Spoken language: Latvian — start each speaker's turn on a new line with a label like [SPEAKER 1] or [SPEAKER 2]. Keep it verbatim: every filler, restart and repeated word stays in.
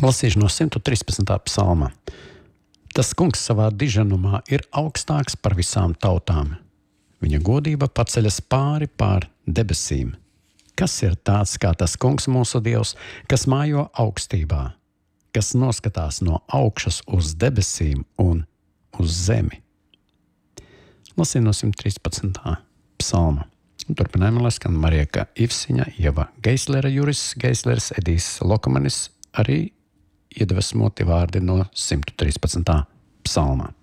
[SPEAKER 1] Lasīšu no simt trīspadsmitā psalma. Tas kungs savā diženumā ir augstāks par visām tautām. Viņa godība paceļas pāri pār debesīm. Kas ir tāds kā tas kungs mūsu Dievs, kas mājo augstībā, kas noskatās no augšas uz debesīm un uz zemi? Lasīju no simt trīspadsmitā psalma. Turpinājumā lai skan Marieka Ivsiņa, Ieva Geislera, Juris Geislers, Edijs Lokamanis, arī iedvesmoti vārdi no simt trīspadsmitā psalma.